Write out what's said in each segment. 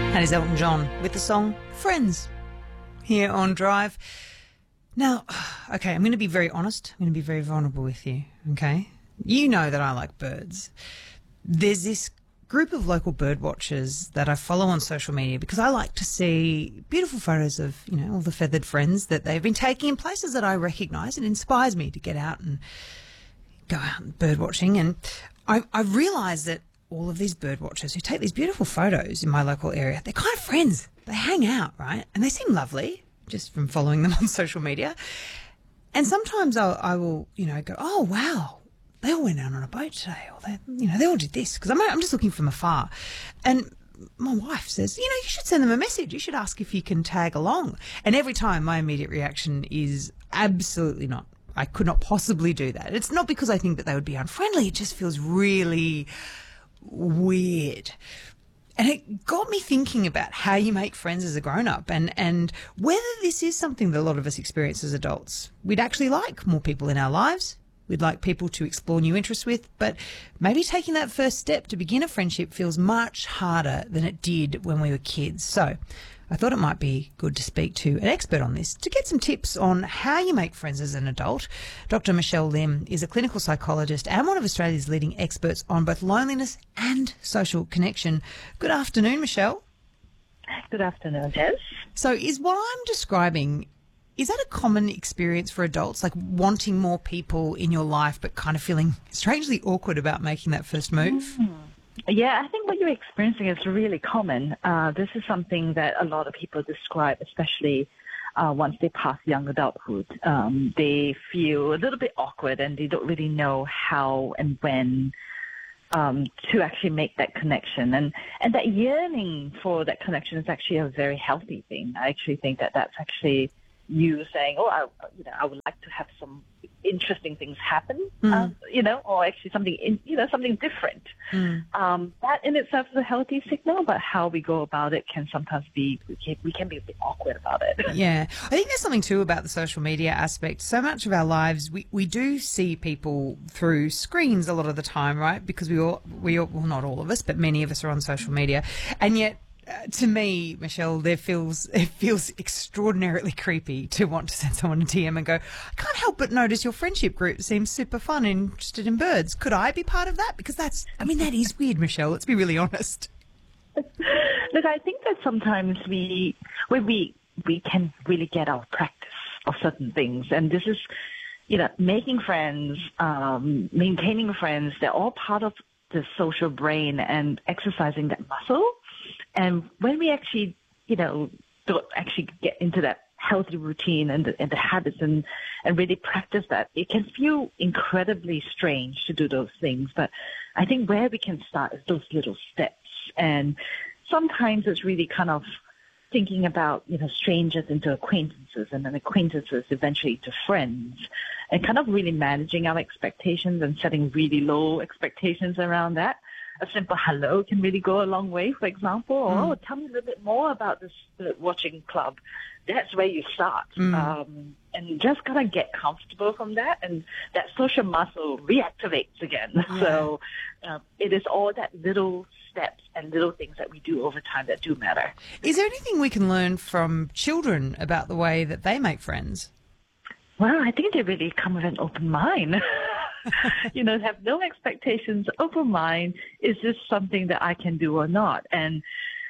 That is Elton John with the song Friends here on Drive. Now, okay, I'm going to be very honest. I'm going to be very vulnerable with you, okay? You know that I like birds. There's this group of local bird watchers that I follow on social media because I like to see beautiful photos of, you know, all the feathered friends that they've been taking in places that I recognise. It inspires me to get out and go out bird watching. And I've realised that all of these bird watchers who take these beautiful photos in my local area, they're kind of friends. They hang out, right? And they seem lovely just from following them on social media. And sometimes I will, you know, go, oh, wow, they all went out on a boat today, or they all did this, because I'm just looking from afar. And my wife says, you know, you should send them a message. You should ask if you can tag along. And every time my immediate reaction is absolutely not. I could not possibly do that. It's not because I think that they would be unfriendly. It just feels really weird. And it got me thinking about how you make friends as a grown-up and whether this is something that a lot of us experience as adults. We'd actually like more people in our lives. We'd like people to explore new interests with, but maybe taking that first step to begin a friendship feels much harder than it did when we were kids. So I thought it might be good to speak to an expert on this to get some tips on how you make friends as an adult. Dr. Michelle Lim is a clinical psychologist and one of Australia's leading experts on both loneliness and social connection. Good afternoon, Michelle. Good afternoon, Tess. So is what I'm describing, is that a common experience for adults, like wanting more people in your life but kind of feeling strangely awkward about making that first move? Mm-hmm. Yeah, I think what you're experiencing is really common. This is something that a lot of people describe, especially once they pass young adulthood. They feel a little bit awkward and they don't really know how and when to actually make that connection. And that yearning for that connection is actually a very healthy thing. I actually think that that's actually you saying, oh, I would like to have some interesting things happen, or actually something different. That in itself is a healthy signal, but how we go about it can sometimes be, we can be a bit awkward about it. Yeah. I think there's something too about the social media aspect. So much of our lives, we do see people through screens a lot of the time, right? Because we all, well, not all of us, but many of us are on social media. And yet, to me, Michelle, it feels extraordinarily creepy to want to send someone a DM and go, I can't help but notice your friendship group seems super fun and interested in birds. Could I be part of that? Because that is weird, Michelle. Let's be really honest. Look, I think that sometimes we can really get our practice of certain things. And this is, making friends, maintaining friends, they're all part of the social brain and exercising that muscle. And when we actually, don't actually get into that healthy routine and the habits and really practice that, it can feel incredibly strange to do those things. But I think where we can start is those little steps. And sometimes it's really kind of thinking about, strangers into acquaintances and then acquaintances eventually to friends, and kind of really managing our expectations and setting really low expectations around that. A simple hello can really go a long way, for example. Or, tell me a little bit more about this watching club. That's where you start. And you just got to get comfortable from that, and that social muscle reactivates again. Yeah. So it is all that little steps and little things that we do over time that do matter. Is there anything we can learn from children about the way that they make friends? Well, I think they really come with an open mind. Have no expectations, open mind. Is this something that I can do or not? And,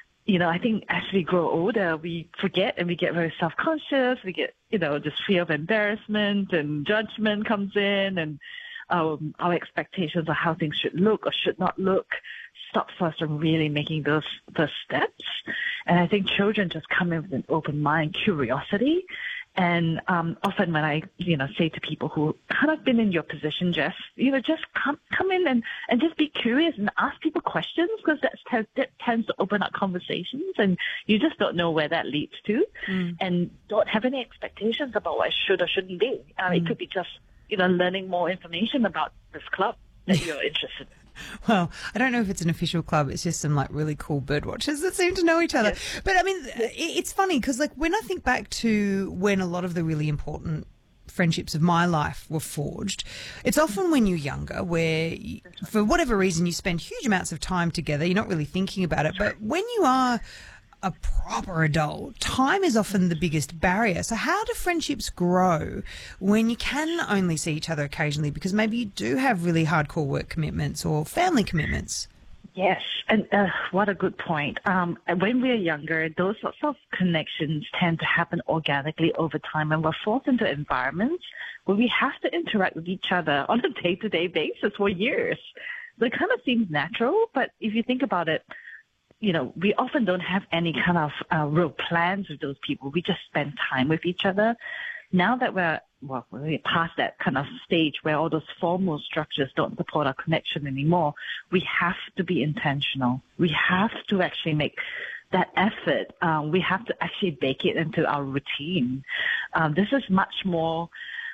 I think as we grow older, we forget and we get very self-conscious. We get, this fear of embarrassment and judgment comes in, and our expectations of how things should look or should not look stops us from really making those steps. And I think children just come in with an open mind, curiosity. And often when I, say to people who kind of been in your position, Jess, just come in and just be curious and ask people questions, because that tends to open up conversations, and you just don't know where that leads to. And don't have any expectations about what it should or shouldn't be. It could be just, learning more information about this club that you're interested in. Well, I don't know if it's an official club. It's just some really cool bird watchers that seem to know each other. Yes. But it's funny because when I think back to when a lot of the really important friendships of my life were forged, it's often when you're younger where for whatever reason you spend huge amounts of time together. You're not really thinking about it. But when you are a proper adult, time is often the biggest barrier. So how do friendships grow when you can only see each other occasionally because maybe you do have really hardcore work commitments or family commitments? Yes, and what a good point. When we're younger, those sorts of connections tend to happen organically over time, and we're forced into environments where we have to interact with each other on a day-to-day basis for years. So it kind of seems natural, but if you think about it, we often don't have any kind of real plans with those people. We just spend time with each other. Now that we're past that kind of stage where all those formal structures don't support our connection anymore, we have to be intentional. We have to actually make that effort. We have to actually bake it into our routine. This is much more,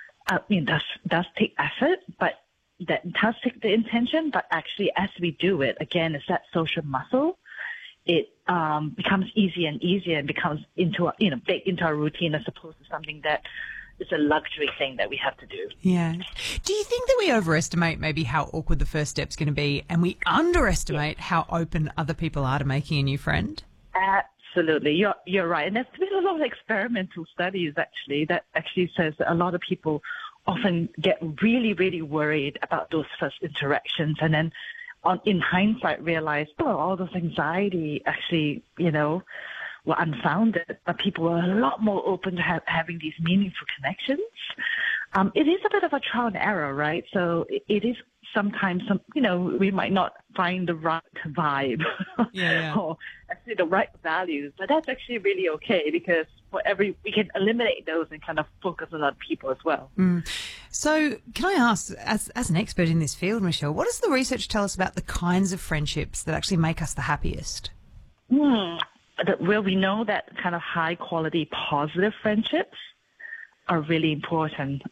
does take effort, but that does take the intention. But actually, as we do it, again, it's that social muscle. It becomes easier and easier and becomes baked into our routine as opposed to something that is a luxury thing that we have to do. Yeah. Do you think that we overestimate maybe how awkward the first step's going to be and we underestimate how open other people are to making a new friend? Absolutely. You're right. And there's been a lot of experimental studies actually that actually says that a lot of people often get really, really worried about those first interactions and then in hindsight realize, all those anxiety actually, were unfounded, but people were a lot more open to having these meaningful connections. It is a bit of a trial and error, right? So it is sometimes, we might not find the right vibe or actually the right values, but that's actually really okay because we can eliminate those and kind of focus on other people as well. So can I ask, as an expert in this field, Michelle, what does the research tell us about the kinds of friendships that actually make us the happiest? Well, we know that kind of high quality positive friendships are really important.